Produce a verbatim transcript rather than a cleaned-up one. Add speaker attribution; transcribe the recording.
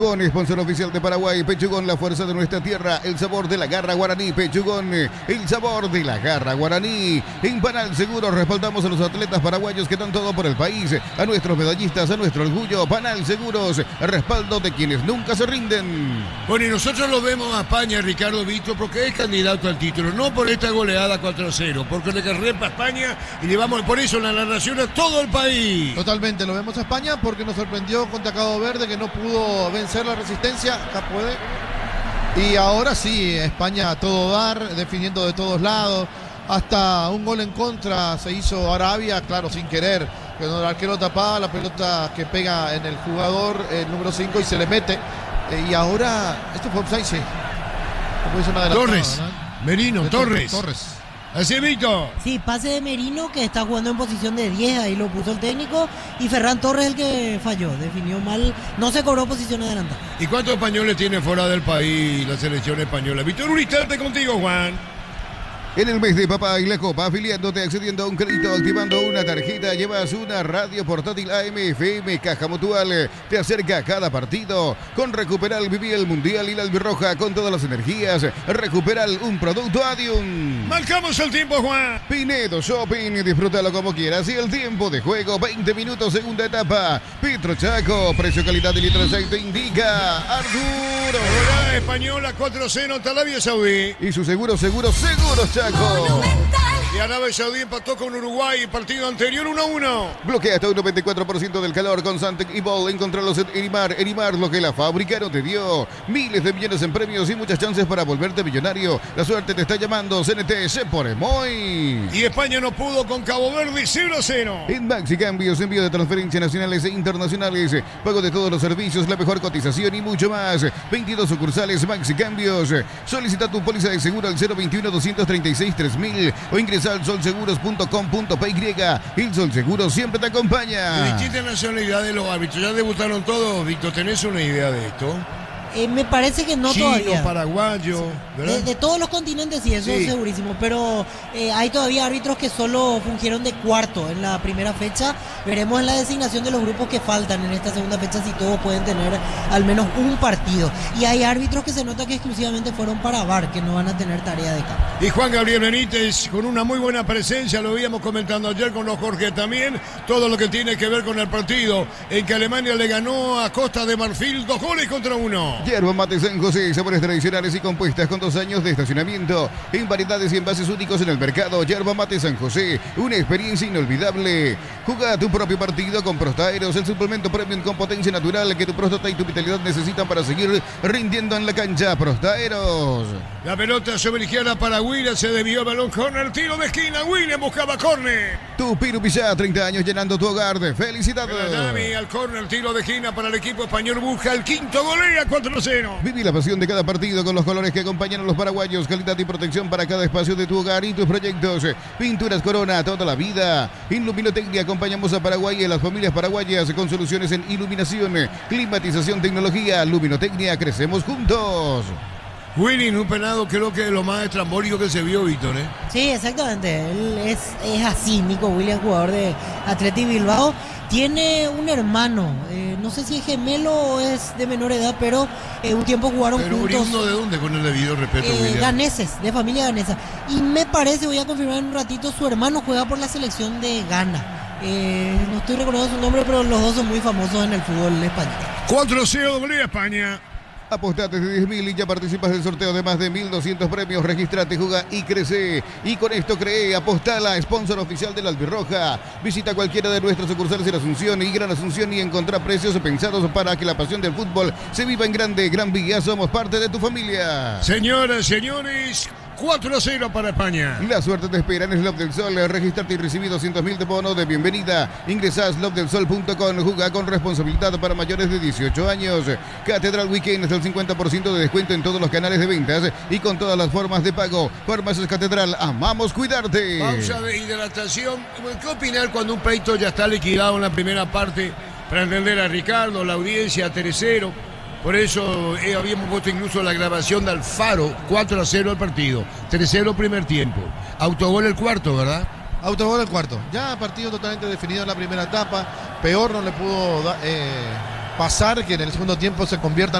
Speaker 1: Con sponsor oficial de Paraguay, Pechugón, la fuerza de nuestra tierra, el sabor de la garra guaraní. Pechugón, el sabor de la garra guaraní. En Panal Seguros respaldamos a los atletas paraguayos que dan todo por el país, a nuestros medallistas, a nuestro orgullo. Panal Seguros, respaldo de quienes nunca se rinden.
Speaker 2: Bueno, y nosotros lo vemos a España, Ricardo Vito, porque es candidato al título, no por esta goleada cuatro a cero, porque le carré para España y llevamos por eso la narración a todo el país.
Speaker 3: Totalmente, lo vemos a España porque nos sorprendió contra Cabo Verde, que no pudo vencer la resistencia, acá puede. Y ahora sí, España a todo dar, definiendo de todos lados. Hasta un gol en contra se hizo Arabia, claro, sin querer. Cuando el arquero tapaba la pelota que pega en el jugador, el número cinco, y se le mete. Y ahora, esto fue offside, sí.
Speaker 2: Torres, ¿no? Merino, Torres.
Speaker 3: Torres.
Speaker 2: Así es, Vito.
Speaker 4: Sí, pase de Merino, que está jugando en posición de diez, ahí lo puso el técnico, y Ferran Torres el que falló, definió mal, no se cobró posición adelantada.
Speaker 2: ¿Y cuántos españoles tiene fuera del país la selección española? Víctor, un instante contigo, Juan.
Speaker 1: En el mes de Papá y la Copa, afiliándote, accediendo a un crédito, activando una tarjeta, llevas una radio portátil A M F M, Caja Mutual, te acerca a cada partido. Con Recuperal viví el Mundial y la albirroja con todas las energías. Recuperal, un producto Adium.
Speaker 2: Marcamos el tiempo, Juan.
Speaker 1: Pinedo Shopping, disfrútalo como quieras. Y el tiempo de juego, veinte minutos, segunda etapa. Petro Chaco, precio, calidad y litro de aceite indica Arturo.
Speaker 2: Goleada española cuatro a cero ante Arabia Saudí.
Speaker 1: Y su seguro, seguro, seguro Chaco.
Speaker 2: Y Arabia Saudí empató con Uruguay, partido anterior uno a uno.
Speaker 1: Bloquea hasta un noventa y cuatro por ciento del calor con Santec y Ball. Encontralos en Erimar. Erimar, lo que la fábrica no te dio. Miles de millones en premios y muchas chances para volverte millonario. La suerte te está llamando. C N T, se pone muy.
Speaker 2: Y España no pudo con Cabo Verde, cero a cero.
Speaker 1: En Maxi Cambios, envío de transferencias nacionales e internacionales, pago de todos los servicios, la mejor cotización y mucho más. veintidós sucursales Maxi Cambios. Solicita tu póliza de seguro al cero veintiuno, doscientos treinta y seis, tres mil o ingresa al sol seguros punto com punto p y. El Sol Seguros siempre te acompaña.
Speaker 2: De distintas nacionalidades los árbitros, ya debutaron todos, Víctor, ¿tenés una idea de esto?
Speaker 4: Eh, me parece que no
Speaker 2: Chino,
Speaker 4: todavía.
Speaker 2: paraguayo, ¿verdad?
Speaker 4: De, de todos los continentes, sí, eso
Speaker 2: Sí.
Speaker 4: es segurísimo. Pero eh, hay todavía árbitros que solo fungieron de cuarto en la primera fecha. Veremos en la designación de los grupos que faltan en esta segunda fecha si todos pueden tener al menos un partido. Y hay árbitros que se nota que exclusivamente fueron para V A R, que no van a tener tarea de campo.
Speaker 2: Y Juan Gabriel Benítez con una muy buena presencia, lo íbamos comentando ayer con los Jorge también, todo lo que tiene que ver con el partido en que Alemania le ganó a Costa de Marfil dos goles contra uno.
Speaker 1: Yerba Mate San José, sabores tradicionales y compuestas con dos años de estacionamiento, en variedades y envases únicos en el mercado. Yerba Mate San José, una experiencia inolvidable. Juega tu propio partido con Prostaeros, el suplemento premium con potencia natural que tu próstata y tu vitalidad necesitan para seguir rindiendo en la cancha. Prostaeros.
Speaker 2: La pelota sobre izquierda para William, se desvió el balón, corner, tiro de esquina, William buscaba corner.
Speaker 1: Tu Piru Pizá, treinta años llenando tu hogar de felicidades.
Speaker 2: Dami al corner, tiro de esquina para el equipo español, busca el quinto, golea cuatro a cero.
Speaker 1: Viví la pasión de cada partido con los colores que acompañan a los paraguayos. Calidad y protección para cada espacio de tu hogar y tus proyectos. Pinturas Corona, toda la vida. En Luminotecnia acompañamos a Paraguay y a las familias paraguayas con soluciones en iluminación, climatización, tecnología. Luminotecnia, crecemos juntos.
Speaker 2: Willy, un penado, creo que es lo más estrambólico que se vio, Víctor, ¿eh?
Speaker 4: Sí, exactamente. Él es, es así, Nico Williams, jugador de Athletic Bilbao. Tiene un hermano, eh, no sé si es gemelo o es de menor edad, pero eh, un tiempo jugaron
Speaker 2: Pero
Speaker 4: juntos.
Speaker 2: oriundo de dónde, con el debido respeto,
Speaker 4: Eh,
Speaker 2: William.
Speaker 4: ganeses, de familia ganesa. Y me parece, voy a confirmar en un ratito, su hermano juega por la selección de Ghana. Eh, no estoy recordando su nombre, pero los dos son muy famosos en el fútbol español.
Speaker 2: cuatro a cero, golea España.
Speaker 1: Apostate de diez mil y ya participas del sorteo de más de mil doscientos premios. Registrate, juega y crece. Y con esto cree, apostala, sponsor oficial de la Albirroja. Visita cualquiera de nuestras sucursales en Asunción y Gran Asunción y encontrá precios pensados para que la pasión del fútbol se viva en grande. Gran Vía, somos parte de tu familia.
Speaker 2: Señoras, señores, cuatro a cero para España.
Speaker 1: La suerte te espera en Slot del Sol. Registrarte y recibí doscientos mil de bono de bienvenida. Ingresa a slot del sol punto com. Juega con responsabilidad para mayores de dieciocho años. Catedral Weekend hasta el cincuenta por ciento de descuento en todos los canales de ventas y con todas las formas de pago. Farmacias Catedral, amamos cuidarte.
Speaker 2: Pausa de hidratación. ¿Qué opinar cuando un pleito ya está liquidado en la primera parte? Para entender a Ricardo, la audiencia, a Tercero. Por eso eh, habíamos puesto incluso la grabación de Alfaro, cuatro a cero el partido, tres a cero primer tiempo. Autogol el cuarto, ¿verdad?
Speaker 3: Autogol el cuarto. Ya partido totalmente definido en la primera etapa. Peor no le pudo da, eh, pasar que en el segundo tiempo se conviertan